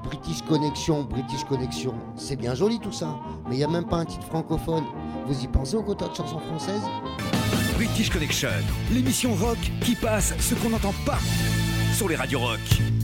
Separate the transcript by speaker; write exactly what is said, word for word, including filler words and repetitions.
Speaker 1: British Connection, British Connection, c'est bien joli tout ça, mais il n'y a même pas un titre francophone. Vous y pensez au quota de chansons françaises ?
Speaker 2: British Connection, l'émission rock qui passe ce qu'on n'entend pas sur les radios rock.